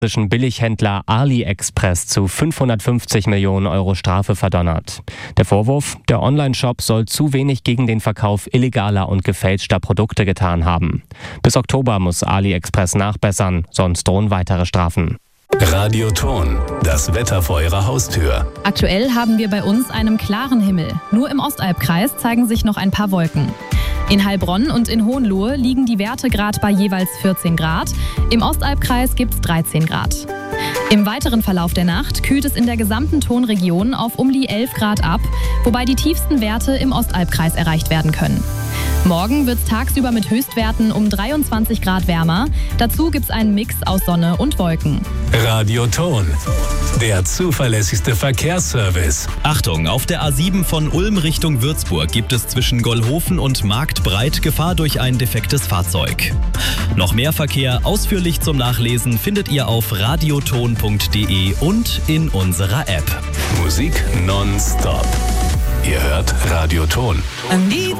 russischen Billighändler AliExpress zu 550 Millionen Euro Strafe verdonnert. Der Vorwurf, der Onlineshop soll zu wenig gegen den Verkauf illegaler und gefälschter Produkte getan haben. Bis Oktober muss AliExpress nachbessern, sonst drohen weitere Strafen. Radioton, das Wetter vor Ihrer Haustür. Aktuell haben wir bei uns einen klaren Himmel. Nur im Ostalbkreis zeigen sich noch ein paar Wolken. In Heilbronn und in Hohenlohe liegen die Werte gerade bei jeweils 14 Grad. Im Ostalbkreis gibt es 13 Grad. Im weiteren Verlauf der Nacht kühlt es in der gesamten Tonregion auf um die 11 Grad ab, wobei die tiefsten Werte im Ostalbkreis erreicht werden können. Morgen wird es tagsüber mit Höchstwerten um 23 Grad wärmer. Dazu gibt es einen Mix aus Sonne und Wolken. Radioton, der zuverlässigste Verkehrsservice. Achtung, auf der A7 von Ulm Richtung Würzburg gibt es zwischen Gollhofen und Marktbreit Gefahr durch ein defektes Fahrzeug. Noch mehr Verkehr ausführlich zum Nachlesen findet ihr auf radioton.de und in unserer App. Musik nonstop. Ihr hört Radioton.